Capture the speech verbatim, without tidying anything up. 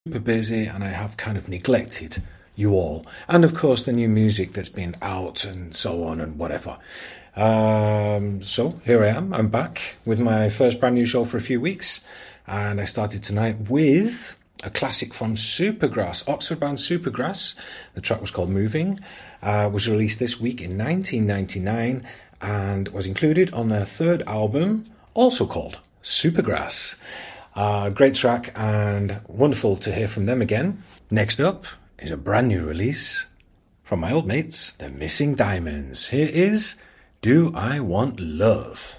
super busy and I have kind of neglected you all. And of course, the new music that's been out and so on and whatever. Um, so here I am. I'm back with my first brand new show for a few weeks. And I started tonight with a classic from Supergrass, Oxford band Supergrass. The track was called Moving. Uh, was released this week in nineteen ninety-nine and was included on their third album, also called Supergrass. Uh, great track and wonderful to hear from them again. Next up is a brand new release from my old mates, the Missing Diamonds. Here is Do I Want Love?